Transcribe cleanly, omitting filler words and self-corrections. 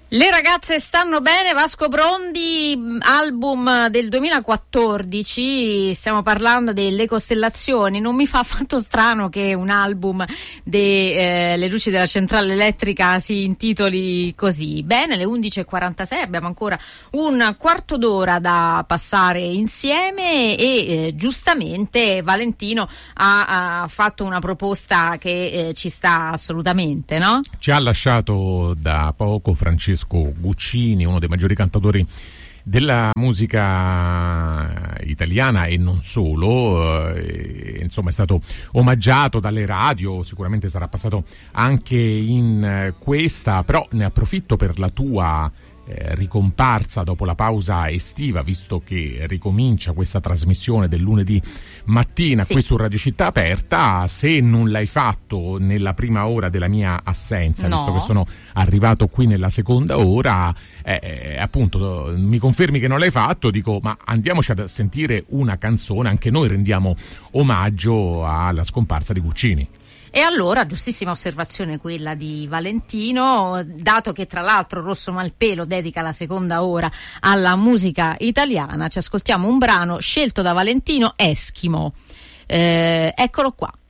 Le ragazze stanno bene, Vasco Brondi, album del 2014, stiamo parlando delle costellazioni. Non mi fa affatto strano che un album Le luci della centrale elettrica si intitoli così. Bene, le 11.46, abbiamo ancora un quarto d'ora da passare insieme e giustamente Valentino ha fatto una proposta che ci sta assolutamente, no? Ci ha lasciato da poco Francesco Guccini, uno dei maggiori cantatori della musica italiana e non solo, insomma è stato omaggiato dalle radio, sicuramente sarà passato anche in questa, però ne approfitto per la tua ricomparsa dopo la pausa estiva, visto che ricomincia questa trasmissione del lunedì mattina qui su Radio Città Aperta. Se non l'hai fatto nella prima ora della mia assenza, visto che sono arrivato qui nella seconda ora, appunto mi confermi che non l'hai fatto, dico ma andiamoci a sentire una canzone, anche noi rendiamo omaggio alla scomparsa di Guccini. E allora, giustissima osservazione quella di Valentino, dato che tra l'altro Rosso Malpelo dedica la seconda ora alla musica italiana, ci ascoltiamo un brano scelto da Valentino, Eschimo. Eccolo qua.